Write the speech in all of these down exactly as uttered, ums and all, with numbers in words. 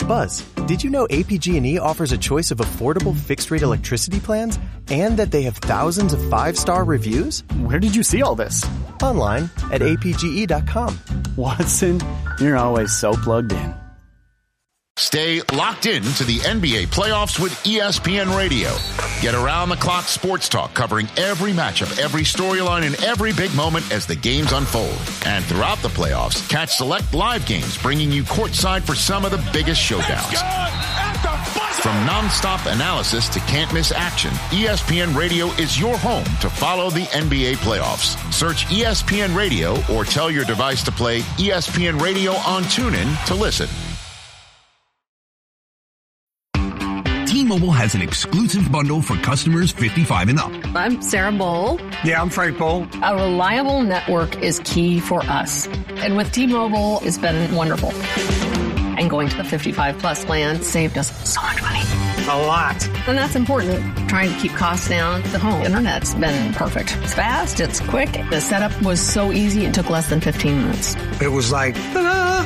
Buzz, did you know A P G and E offers a choice of affordable fixed-rate electricity plans and that they have thousands of five-star reviews? Where did you see all this? Online at A P G E dot com. Watson, you're always so plugged in. Stay locked in to the N B A playoffs with E S P N Radio. Get around-the-clock sports talk covering every matchup, every storyline, and every big moment as the games unfold. And throughout the playoffs, catch select live games bringing you courtside for some of the biggest showdowns. From nonstop analysis to can't-miss action, E S P N Radio is your home to follow the N B A playoffs. Search E S P N Radio or tell your device to play E S P N Radio on TuneIn to listen. T-Mobile has an exclusive bundle for customers fifty-five and up. I'm Sarah Bowl. Yeah, I'm Frank Bowl. A reliable network is key for us. And with T-Mobile, it's been wonderful. And going to the fifty-five plus plan saved us so much money. A lot. And that's important. Trying to keep costs down. The home internet's been perfect. It's fast. It's quick. The setup was so easy. It took less than fifteen minutes. It was like, ta-da!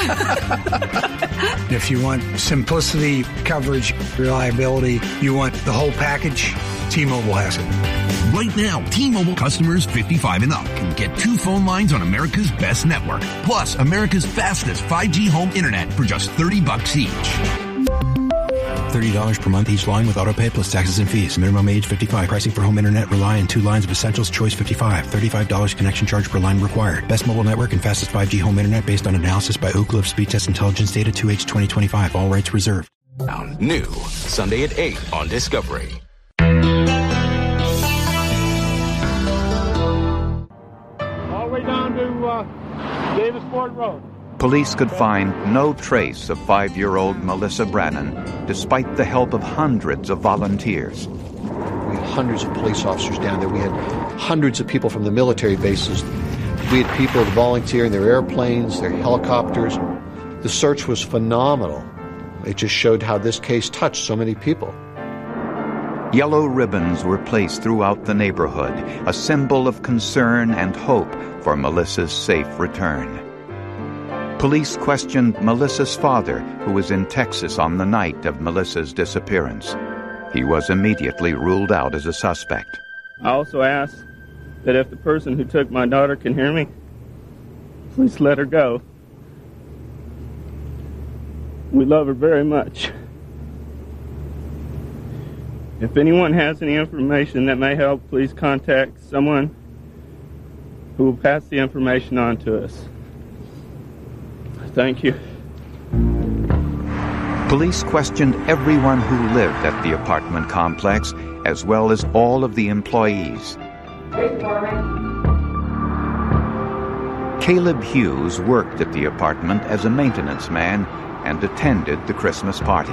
If you want simplicity, coverage, reliability, you want the whole package, T-Mobile has it. Right now, T-Mobile customers fifty-five and up can get two phone lines on America's best network, plus America's fastest five G home internet for just thirty bucks each. thirty dollars per month each line with autopay plus taxes and fees. Minimum age fifty-five. Pricing for home internet rely on two lines of Essentials Choice fifty-five. thirty-five dollars connection charge per line required. Best mobile network and fastest five G home internet based on analysis by Ookla of Speed Test Intelligence Data two H twenty twenty-five. All rights reserved. New Sunday at eight on Discovery. All the way down to uh, Davis Ford Road. Police could find no trace of five-year-old Melissa Brannon, despite the help of hundreds of volunteers. We had hundreds of police officers down there. We had hundreds of people from the military bases. We had people volunteering their airplanes, their helicopters. The search was phenomenal. It just showed how this case touched so many people. Yellow ribbons were placed throughout the neighborhood, a symbol of concern and hope for Melissa's safe return. Police questioned Melissa's father, who was in Texas on the night of Melissa's disappearance. He was immediately ruled out as a suspect. I also asked that if the person who took my daughter can hear me, please let her go. We love her very much. If anyone has any information that may help, please contact someone who will pass the information on to us. Thank you. Police questioned everyone who lived at the apartment complex, as well as all of the employees. Caleb Hughes worked at the apartment as a maintenance man and attended the Christmas party.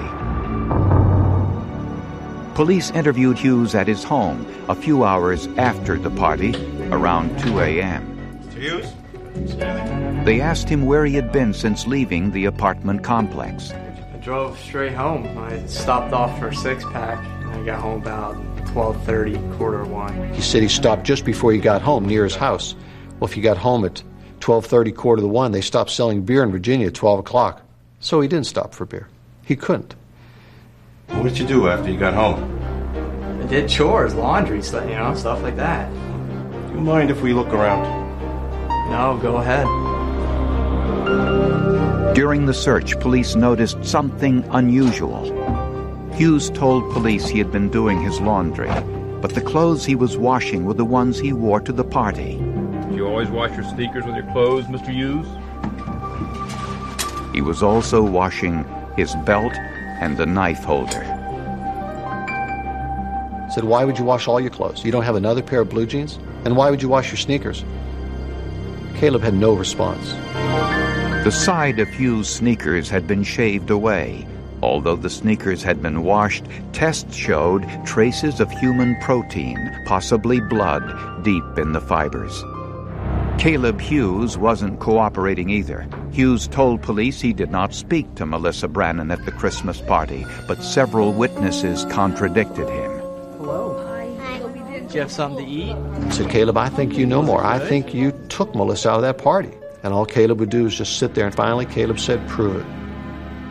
Police interviewed Hughes at his home a few hours after the party, around two a.m. Mister Hughes? They asked him where he had been since leaving the apartment complex. I drove straight home. I stopped off for a six-pack, and I got home about twelve thirty, quarter one. He said he stopped just before he got home, near his house. Well, if you got home at twelve thirty, quarter to one, they stopped selling beer in Virginia at twelve o'clock. So he didn't stop for beer. He couldn't. What did you do after you got home? I did chores, laundry, stuff, you know, stuff like that. Do you mind if we look around? No, go ahead. During the search, police noticed something unusual. Hughes told police he had been doing his laundry, but the clothes he was washing were the ones he wore to the party. Do you always wash your sneakers with your clothes, Mister Hughes? He was also washing his belt and the knife holder. Said, why would you wash all your clothes? You don't have another pair of blue jeans? And why would you wash your sneakers? Caleb had no response. The side of Hughes' sneakers had been shaved away. Although the sneakers had been washed, tests showed traces of human protein, possibly blood, deep in the fibers. Caleb Hughes wasn't cooperating either. Hughes told police he did not speak to Melissa Brannon at the Christmas party, but several witnesses contradicted him. Hello. Hi. Do you have something to eat? I said, Caleb, I think you know more. I think you took Melissa out of that party. And all Caleb would do is just sit there, and finally Caleb said, prove it.